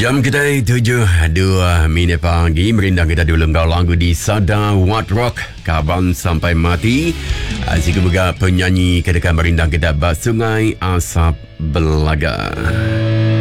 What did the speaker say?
Jam kita 7.02 pagi. Merindang kita dulu lagu di Sada What Rock, Kaban Sampai Mati. Asyik juga penyanyi kedekat merindang kita Sungai Asap Belaga.